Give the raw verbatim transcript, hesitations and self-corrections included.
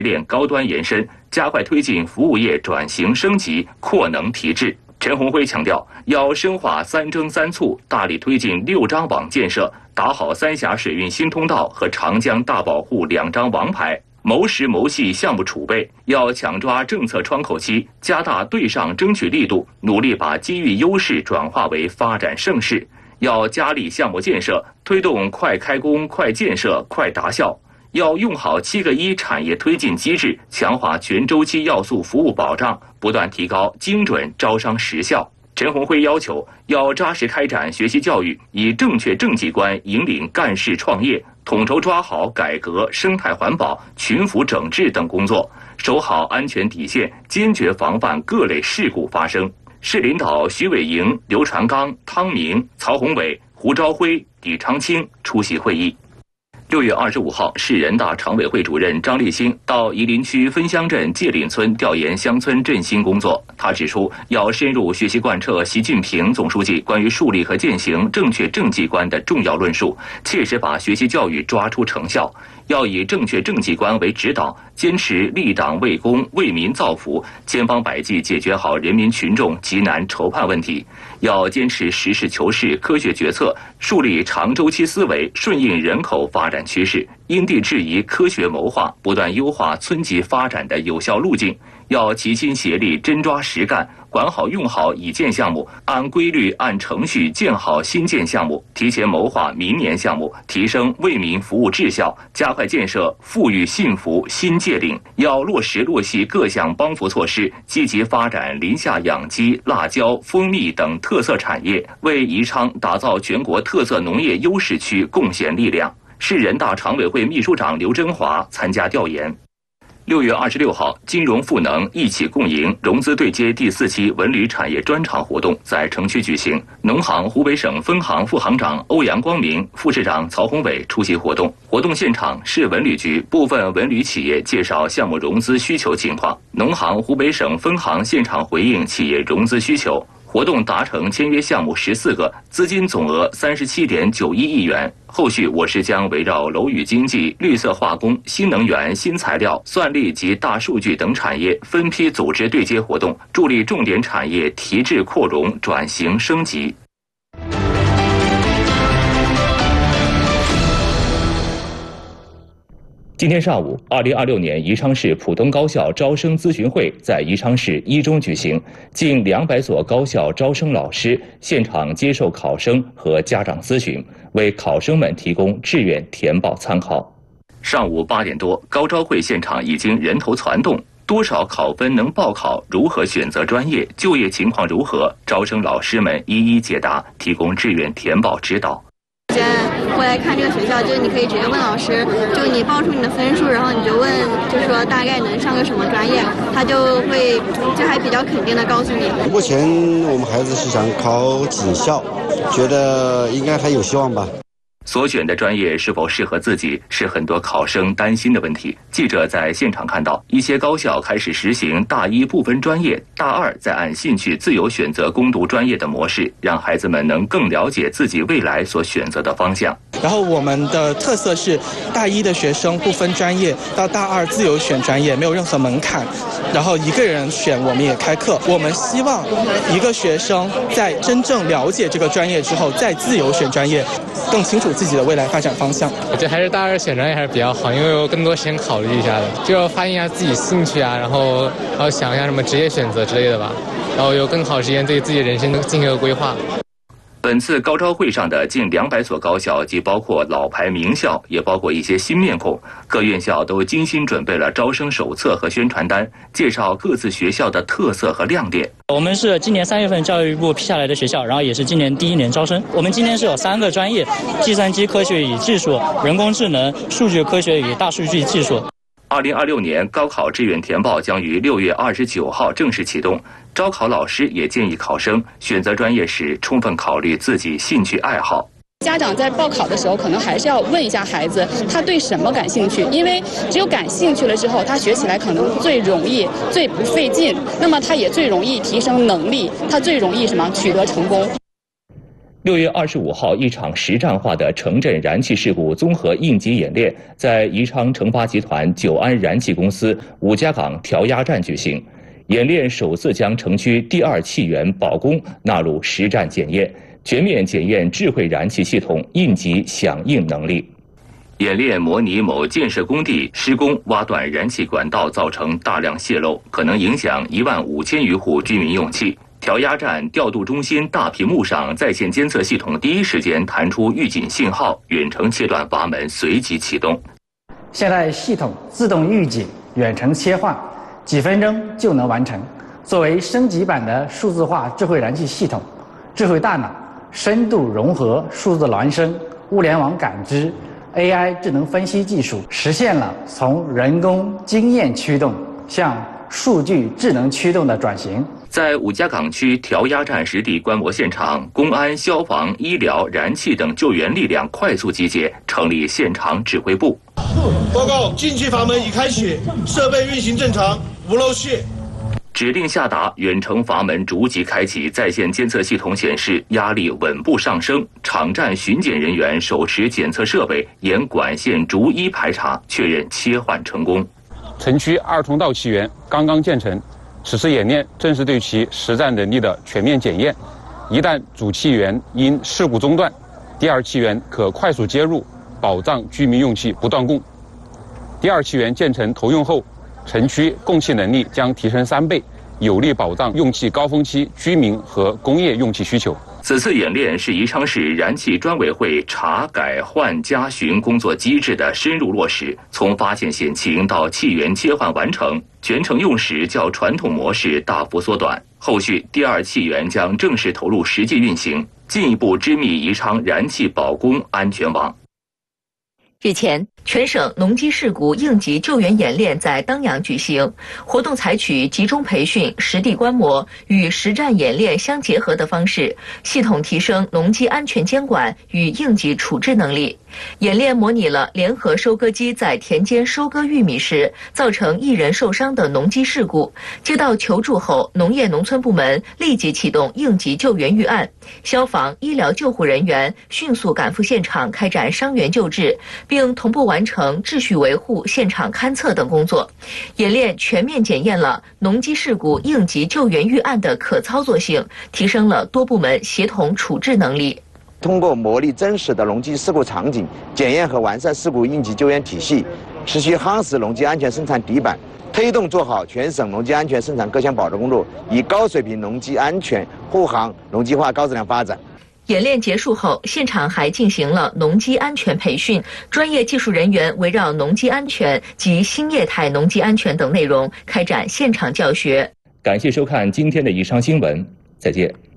链高端延伸，加快推进服务业转型升级、扩能提质。陈宏辉强调，要深化三征三促，大力推进六张网建设，打好三峡水运新通道和长江大保护两张王牌。谋实谋细项目储备，要抢抓政策窗口期，加大对上争取力度，努力把机遇优势转化为发展盛世。要加力项目建设，推动快开工、快建设、快达效。要用好七个一产业推进机制，强化全周期要素服务保障，不断提高精准招商实效。陈宏辉要求，要扎实开展学习教育，以正确政绩观引领干事创业，统筹抓好改革、生态环保、群辅整治等工作，守好安全底线，坚决防范各类事故发生。市领导徐伟莹、刘传刚、汤明、曹宏伟、胡朝辉、李长青出席会议。六月二十五号，市人大常委会主任张立新到夷陵区分乡镇界岭村调研乡村振兴工作。他指出，要深入学习贯彻习近平总书记关于树立和践行正确政绩观的重要论述，切实把学习教育抓出成效。要以正确政绩观为指导，坚持立党为公、为民造福，千方百计解决好人民群众急难愁盼问题。要坚持实事求是、科学决策，树立长周期思维，顺应人口发展趋势，因地制宜、科学谋划，不断优化村级发展的有效路径。要齐心协力、真抓实干，管好用好已建项目，按规律、按程序建好新建项目，提前谋划明年项目，提升为民服务质效，加快建设富裕幸福新界岭。要落实落细各项帮扶措施，积极发展林下养鸡、辣椒、蜂蜜等特色产业，为宜昌打造全国特色农业优势区贡献力量。市人大常委会秘书长刘珍华参加调研。六月二十六号，金融赋能一起共赢融资对接第四期文旅产业专场活动在城区举行。农行湖北省分行副行长欧阳光明、副市长曹宏伟出席活动。活动现场，市文旅局部分文旅企业介绍项目融资需求情况，农行湖北省分行现场回应企业融资需求。活动达成签约项目十四个，资金总额三十七点九一亿元。后续我市将围绕楼宇经济、绿色化工、新能源、新材料、算力及大数据等产业分批组织对接活动，助力重点产业提质扩容、转型升级。今天上午，二零二六年宜昌市普通高校招生咨询会在宜昌市一中举行，近两百所高校招生老师现场接受考生和家长咨询，为考生们提供志愿填报参考。上午八点多，高招会现场已经人头攒动，多少考分能报考？如何选择专业？就业情况如何？招生老师们一一解答，提供志愿填报指导。 过来看这个学校，就是你可以直接问老师，就你报出你的分数，然后你就问，就是说大概能上个什么专业，他就会就还比较肯定的告诉你。 目前我们孩子是想考警校，觉得应该还有希望吧。 所选的专业是否适合自己，是很多考生担心的问题。记者在现场看到，一些高校开始实行大一不分专业，大二再按兴趣自由选择攻读专业的模式，让孩子们能更了解自己未来所选择的方向。 然后我们的特色是，大一的学生不分专业，到大二自由选专业，没有任何门槛。然后一个人选，我们也开课。我们希望一个学生在真正了解这个专业之后，再自由选专业，更清楚自己的未来发展方向。 我觉得还是大二选专业还是比较好，因为有更多时间考虑一下的，就要发现一下自己兴趣啊，然后然后想一下什么职业选择之类的吧，然后有更好时间对自己人生进行一个规划。 本次高招会上的近两百所高校，既包括老牌名校，也包括一些新面孔。各院校都精心准备了招生手册和宣传单，介绍各自学校的特色和亮点。 我们是今年三月份教育部批下来的学校，然后也是今年第一年招生。我们今年是有三个专业：计算机科学与技术、人工智能、数据科学与大数据技术。 二零二六年高考志愿填报将于六月二十九号正式启动。招考老师也建议考生选择专业时充分考虑自己兴趣爱好。 家长在报考的时候，可能还是要问一下孩子他对什么感兴趣，因为只有感兴趣了之后，他学起来可能最容易、最不费劲，那么他也最容易提升能力，他最容易什么取得成功。 六月二十五号，一场实战化的城镇燃气事故综合应急演练在宜昌成发集团九安燃气公司五家港调压站举行。演练首次将城区第二气源保供纳入实战检验，全面检验智慧燃气系统应急响应能力。演练模拟某建设工地施工挖断燃气管道，造成大量泄漏，可能影响一万五千余户居民用气。调压站调度中心大屏幕上在线监测系统第一时间弹出预警信号，远程切断阀门随即启动。 现在系统自动预警、远程切换，几分钟就能完成。作为升级版的数字化智慧燃气系统，智慧大脑深度融合数字孪生、物联网感知、A I 智能分析技术，实现了从人工经验驱动向数据智能驱动的转型。 在五家港区调压站实地观摩现场，公安、消防、医疗、燃气等救援力量快速集结，成立现场指挥部。 报告，进气阀门已开启，设备运行正常，无漏泄。 指令下达，远程阀门逐级开启，在线监测系统显示压力稳步上升。场站巡检人员手持检测设备，沿管线逐一排查，确认切换成功。 城区二通道气源刚刚建成。此次演练正是对其实战能力的全面检验，一旦主气源因事故中断，第二气源可快速接入，保障居民用气不断供。第二气源建成投用后，城区供气能力将提升三倍，有力保障用气高峰期居民和工业用气需求。 此次演练是宜昌市燃气专委会查改换加巡工作机制的深入落实，从发现险情到气源切换完成，全程用时较传统模式大幅缩短。后续第二气源将正式投入实际运行，进一步织密宜昌燃气保供安全网。 日前，全省农机事故应急救援演练在当阳举行。活动采取集中培训、实地观摩与实战演练相结合的方式，系统提升农机安全监管与应急处置能力。演练模拟了联合收割机在田间收割玉米时造成一人受伤的农机事故。接到求助后，农业农村部门立即启动应急救援预案，消防、医疗救护人员迅速赶赴现场开展伤员救治，并同步完成秩序维护、现场勘测等工作。演练全面检验了农机事故应急救援预案的可操作性，提升了多部门协同处置能力。 通过模拟真实的农机事故场景，检验和完善事故应急救援体系，持续夯实农机安全生产底板，推动做好全省农机安全生产各项保障工作，以高水平农机安全护航农机化高质量发展。 演练结束后，现场还进行了农机安全培训，专业技术人员围绕农机安全及新业态农机安全等内容开展现场教学。 感谢收看今天的宜昌新闻，再见。